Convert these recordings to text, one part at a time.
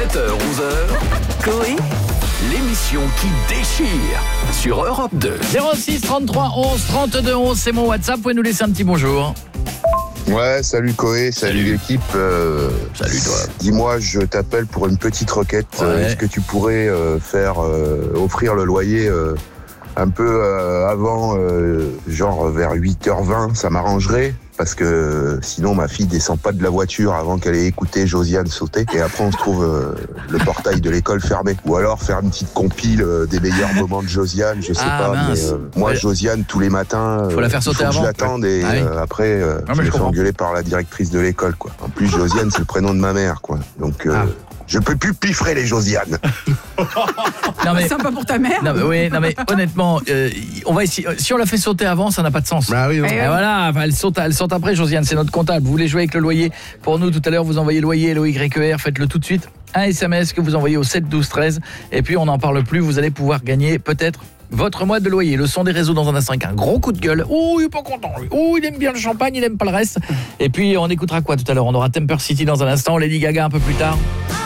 7h-11h, Coé, l'émission qui déchire sur Europe 2. 06 33 11 32 11, c'est mon WhatsApp. Vous pouvez nous laisser un petit bonjour. Ouais, salut Coé, salut l'équipe. Salut toi. Dis-moi, je t'appelle pour une petite requête. Ouais. Est-ce que tu pourrais offrir le loyer un peu avant, genre vers 8h20, ça m'arrangerait. Parce que sinon ma fille descend pas de la voiture avant qu'elle ait écouté Josiane sauter. Et après on se trouve le portail de l'école fermé. Ou alors faire une petite compile des meilleurs moments de Josiane, je sais pas. Mince. Mais moi Josiane tous les matins, faut la faire sauter il faut que avant. je l'attende et après je me fais engueuler par la directrice de l'école, quoi. En plus Josiane c'est le prénom de ma mère, quoi. Donc je peux plus piffrer les Josiane. Non mais sympa pour ta mère. non mais honnêtement, on va essayer. Si on la fait sauter avant, ça n'a pas de sens. Bah oui, non. Et voilà, elle saute après, Josiane, c'est notre comptable. Vous voulez jouer avec le loyer? Pour nous, tout à l'heure, vous envoyez loyer, LOYER, faites-le tout de suite. Un SMS que vous envoyez au 7 12 13. Et puis, on n'en parle plus, vous allez pouvoir gagner peut-être votre mois de loyer. Le son des réseaux dans un instant avec un gros coup de gueule. Ouh, il est pas content, lui. Ouh, il aime bien le champagne, il aime pas le reste. Et puis, on écoutera quoi tout à l'heure? On aura Temper City dans un instant, Lady Gaga un peu plus tard.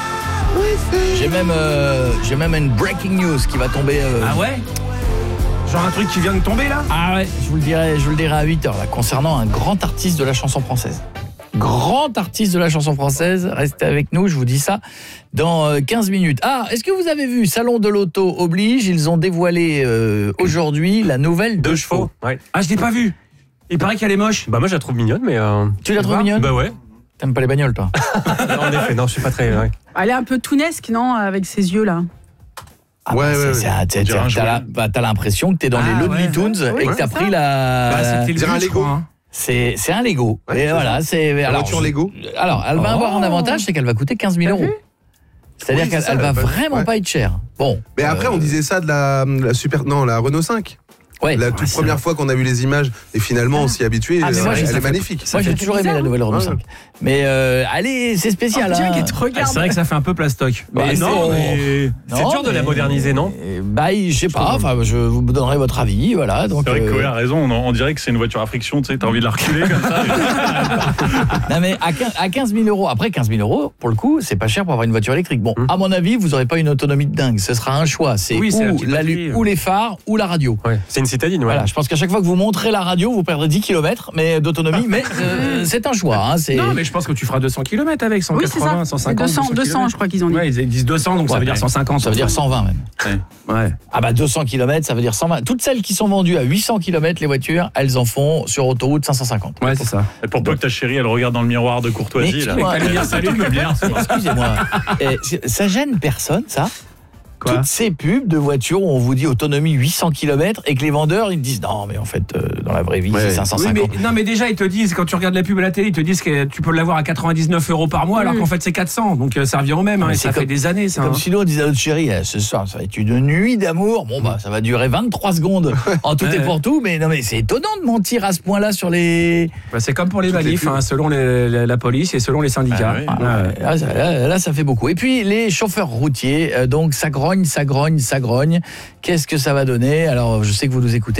J'ai même une breaking news qui va tomber. Ah ouais? Genre un truc qui vient de tomber là? Ah ouais, je vous le dirai à 8h là, concernant un grand artiste de la chanson française. Grand artiste de la chanson française, restez avec nous, je vous dis ça dans 15 minutes. Ah, est-ce que vous avez vu, Salon de l'Auto oblige, ils ont dévoilé aujourd'hui la nouvelle 2 chevaux. Ouais. Ah, je l'ai pas vu. Il paraît qu'elle est moche. Bah moi je la trouve mignonne mais Tu la trouves mignonne? Bah ouais. T'aimes pas les bagnoles toi? Non, en effet, non, je suis pas très Elle est un peu tounesque, non, avec ses yeux là. Ah Ouais, t'as l'impression que t'es dans les Lonely Tunes et que t'as pris la... Bah, c'était C'est un Lego. C'est un Lego. Ouais, Et voilà, c'est La voiture Lego. Alors, elle va avoir un avantage, c'est qu'elle va coûter 15 000 €. C'est-à-dire Oui, c'est qu'elle ça, va elle va- vraiment pas être chère. Bon. Mais après, on disait ça de la Renault 5. Ouais. La toute première fois qu'on a vu les images, et finalement on s'y est habitué, Ah, mais moi, elle ça est fait- magnifique. Moi, j'ai toujours aimé la nouvelle Renault 5. Mais allez, c'est spécial. Dieu, hein. qui te regarde. C'est vrai que ça fait un peu plastoc. Bah, Mais non, mais c'est Non, dur de la mais- moderniser, non? Bah, je sais pas. Enfin, je vous donnerai votre avis, voilà. Donc, C'est vrai que Coé a raison, on dirait que c'est une voiture à friction, tu sais, t'as envie de la reculer comme ça. non mais à 15 000 €, après 15 000 €, pour le coup, c'est pas cher pour avoir une voiture électrique. Bon, à mon avis, vous aurez pas une autonomie de dingue. Ce sera un choix. C'est Oui, c'est la ou, petite batterie, ou les phares ou la radio. Ouais, c'est une citadine, ouais. Voilà, je pense qu'à chaque fois que vous montrez la radio, vous perdrez 10 km mais d'autonomie, mais c'est un choix. Hein, c'est... Non, mais je pense que tu feras 200 km avec, Oui, c'est 180, ça. 150, 200, je crois qu'ils ont dit. Ouais, ils disent 200, donc ça veut dire 150. Ça veut dire 120 même. Ouais. Ah bah 200 km, ça veut dire 120. Toutes celles qui sont vendues à 800 km, les voitures, elles en font sur autoroute 550. Ouais, c'est ça. Et pour peu que ta chérie, elle regarde dans le miroir de courtoisie, là. excuse-moi, Elle vient salut, me bien. excusez-moi. Ça gêne personne, ça? Quoi? Toutes ces pubs de voitures où on vous dit autonomie 800 km et que les vendeurs ils disent non mais en fait dans la vraie vie c'est 550. Oui, mais, non, mais déjà, ils te disent, quand tu regardes la pub à la télé, ils te disent que tu peux l'avoir à 99 € par mois, alors qu'en fait, c'est 400. Donc, ça revient au même. Ah, Hein, mais et c'est ça comme- fait des années, ça. Comme si nous on disait à notre chérie ce soir ça va être une nuit d'amour. Bon bah ça va durer 23 secondes en tout et pour tout, mais non mais c'est étonnant de mentir à ce point-là sur les... Bah, c'est comme pour les manifs, hein, selon la police et selon les syndicats. Ah oui. Ouais. Là, ça fait beaucoup. Et puis les chauffeurs routiers, donc ça grogne. Qu'est-ce que ça va donner? Alors je sais que vous nous écoutez